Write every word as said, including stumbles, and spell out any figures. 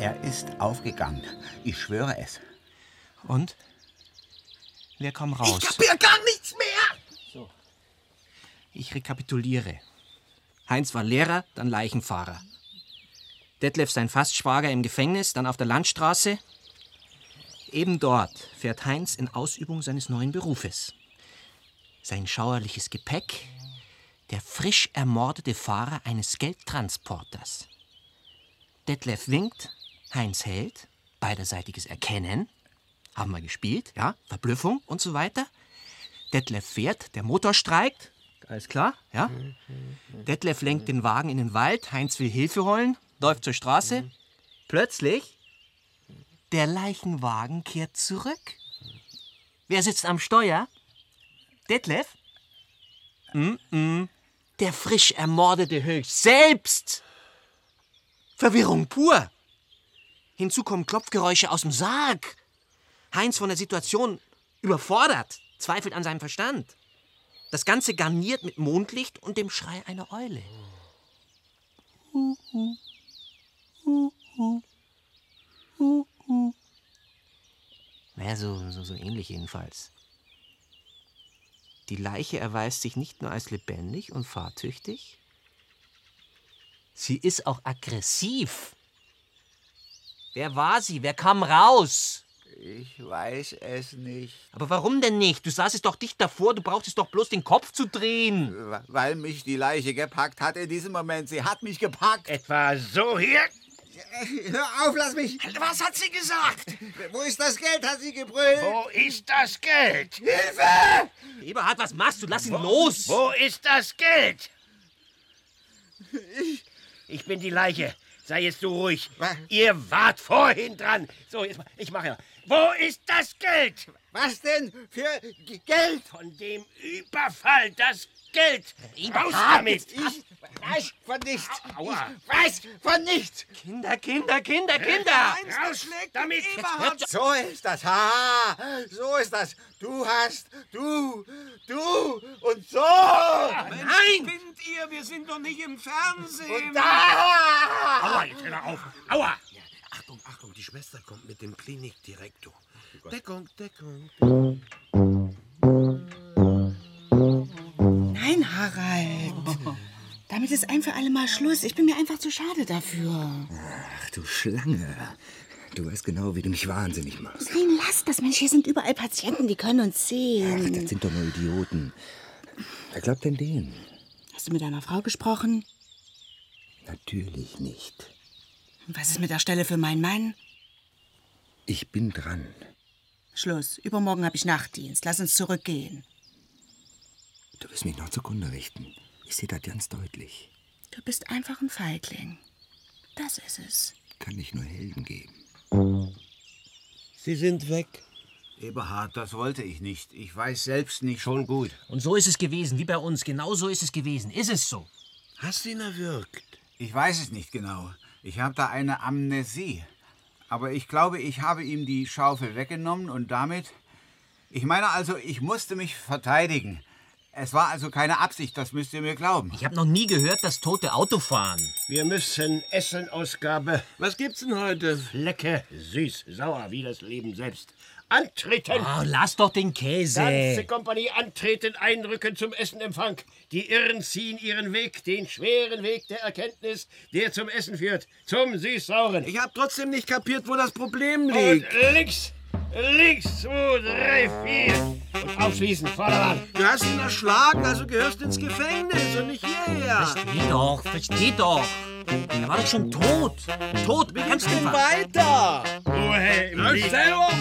Er ist aufgegangen. Ich schwöre es. Und? Wer kam raus? Ich kapier gar nichts mehr! So. Ich rekapituliere. Heinz war Lehrer, dann Leichenfahrer. Detlef sein Fastschwager im Gefängnis, dann auf der Landstraße. Eben dort fährt Heinz in Ausübung seines neuen Berufes. Sein schauerliches Gepäck, der frisch ermordete Fahrer eines Geldtransporters. Detlef winkt, Heinz hält, beiderseitiges Erkennen. Haben wir gespielt, ja, Verblüffung und so weiter. Detlef fährt, der Motor streikt, alles klar, ja. Detlef lenkt den Wagen in den Wald, Heinz will Hilfe holen, läuft zur Straße. Plötzlich, der Leichenwagen kehrt zurück. Wer sitzt am Steuer? Detlef? Mm-mm. Der frisch ermordete Höchst selbst. Verwirrung pur. Hinzu kommen Klopfgeräusche aus dem Sarg. Heinz von der Situation überfordert, zweifelt an seinem Verstand. Das Ganze garniert mit Mondlicht und dem Schrei einer Eule. Naja, so, so, so ähnlich jedenfalls. Die Leiche erweist sich nicht nur als lebendig und fahrtüchtig, sie ist auch aggressiv. Wer war sie? Wer kam raus? Ich weiß es nicht. Aber warum denn nicht? Du saßest doch dicht davor, du brauchtest doch bloß den Kopf zu drehen. Weil mich die Leiche gepackt hat in diesem Moment. Sie hat mich gepackt. Etwa so hier? Hör auf, lass mich. Was hat sie gesagt? Wo ist das Geld, hat sie gebrüllt. Wo ist das Geld? Hilfe! Eberhard, was machst du? Lass ihn los! Wo ist das Geld? Ich... Ich bin die Leiche. Sei jetzt du ruhig. Was? Ihr wart vorhin dran. So, jetzt, ich mache ja. Wo ist das Geld? Was denn für G Geld? Von dem Überfall, das Geld. Raus damit. Ich weiß von nichts. Aua. Ich weiß von nichts. Kinder, Kinder, Kinder, Kinder! Raus damit. So ist das. Ha, so ist das. Du hast, du, du und so. Nein! Spinnt ihr? Wir sind doch nicht im Fernsehen. Und da. Aua, jetzt hör auf. Aua. Achtung, Achtung, die Schwester kommt mit dem Klinikdirektor. Deckung, Deckung. Nein, Harald. Damit ist ein für alle Mal Schluss. Ich bin mir einfach zu schade dafür. Ach, du Schlange. Du weißt genau, wie du mich wahnsinnig machst. Nein, lass das, Mensch. Hier sind überall Patienten, die können uns Ach, sehen. das sind doch nur Idioten. Wer glaubt denn denen? Hast du mit deiner Frau gesprochen? Natürlich nicht. Und was ist mit der Stelle für meinen Mann? Ich bin dran. Schluss. Übermorgen habe ich Nachtdienst. Lass uns zurückgehen. Du wirst mich noch zugrunde richten. Ich sehe das ganz deutlich. Du bist einfach ein Feigling. Das ist es. Kann nicht nur Helden geben. Sie sind weg. Eberhard, das wollte ich nicht. Ich weiß selbst nicht. Schon gut. Und so ist es gewesen, wie bei uns. Genau so ist es gewesen. Ist es so? Hast ihn erwürgt? Ich weiß es nicht genau. Ich habe da eine Amnesie. Aber ich glaube, ich habe ihm die Schaufel weggenommen und damit... Ich meine also, ich musste mich verteidigen. Es war also keine Absicht, das müsst ihr mir glauben. Ich habe noch nie gehört, dass Tote Auto fahren. Wir müssen essen, Ausgabe. Was gibt's denn heute? Flecke, süß, sauer, wie das Leben selbst. Antreten! Oh, lass doch den Käse. Ganze Kompanie antreten, einrücken zum Essenempfang. Die Irren ziehen ihren Weg, den schweren Weg der Erkenntnis, der zum Essen führt, zum Süß-Sauren. Ich hab trotzdem nicht kapiert, wo das Problem Und liegt. links, links, zwei, drei, vier. Und aufschließen, Vordermann. Du hast ihn erschlagen, also gehörst ins Gefängnis und nicht hierher. Versteh doch, versteh doch. Er war doch schon tot. Tot, ganz Geh einfach. weiter. Ruhe im Lied. Selber